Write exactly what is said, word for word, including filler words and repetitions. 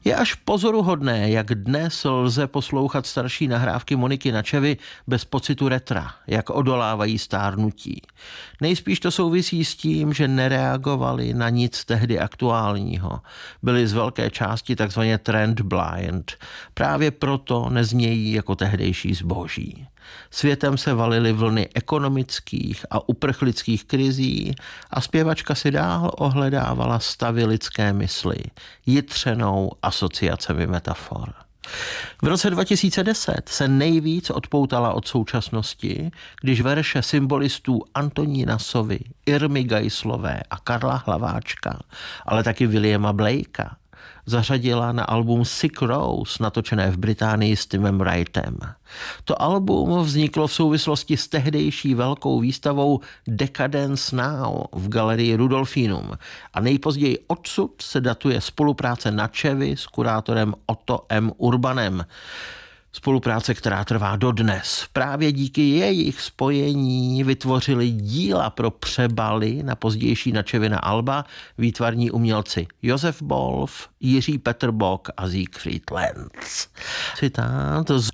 Je až pozoruhodné, jak dnes lze poslouchat starší nahrávky Moniky Načevy bez pocitu retra, jak odolávají stárnutí. Nejspíš to souvisí s tím, že nereagovali na nic tehdy aktuálního. Byli z velké části takzvaně trend blind. Právě proto neznějí jako tehdejší zboží. Světem se valily vlny ekonomických a uprchlických krizí a zpěvačka si dál ohledávala stavy lidské mysli, jitřenou asociacemi metafor. V roce dva tisíce deset se nejvíc odpoutala od současnosti, když verše symbolistů Antonína Sovy, Irmy Geislové a Karla Hlaváčka, ale taky Williama Blakea, zařadila na album Sick Rose, natočené v Británii s Timem Wrightem. To album vzniklo v souvislosti s tehdejší velkou výstavou Decadence Now v galerii Rudolfinum a nejpozději odsud se datuje spolupráce Načevy s kurátorem Otto M. Urbanem. Spolupráce, která trvá dodnes. Právě díky jejich spojení vytvořili díla pro přebaly na pozdější Načevina alba výtvarní umělci Josef Bolf, Jiří Peterbok a Siegfried Lenz. Citát z